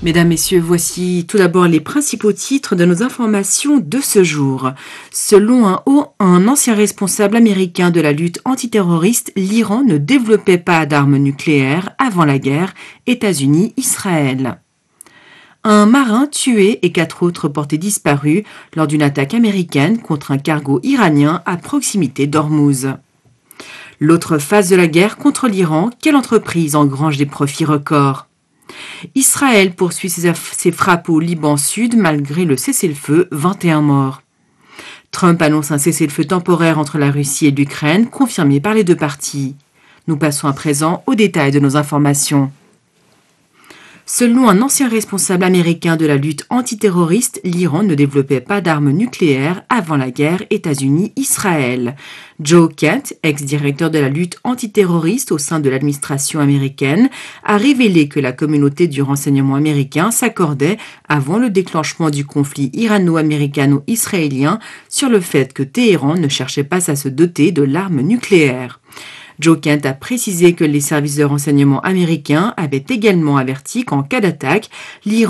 Mesdames, Messieurs, voici tout d'abord les principaux titres de nos informations de ce jour. Selon un ancien responsable américain de la lutte antiterroriste, l'Iran ne développait pas d'armes nucléaires avant la guerre États-Unis-Israël. Un marin tué et 4 autres portés disparus lors d'une attaque américaine contre un cargo iranien à proximité d'Ormuz. L'autre phase de la guerre contre l'Iran, quelle entreprise engrange des profits records? Israël poursuit ses frappes au Liban Sud malgré le cessez-le-feu, 21 morts. Trump annonce un cessez-le-feu temporaire entre la Russie et l'Ukraine, confirmé par les deux parties. Nous passons à présent aux détails de nos informations. Selon un ancien responsable américain de la lutte antiterroriste, l'Iran ne développait pas d'armes nucléaires avant la guerre États-Unis-Israël. Joe Kent, ex-directeur de la lutte antiterroriste au sein de l'administration américaine, a révélé que la communauté du renseignement américain s'accordait, avant le déclenchement du conflit irano-américano-israélien, sur le fait que Téhéran ne cherchait pas à se doter de l'arme nucléaire. Joe Kent a précisé que les services de renseignement américains avaient également averti qu'en cas d'attaque, l'Iran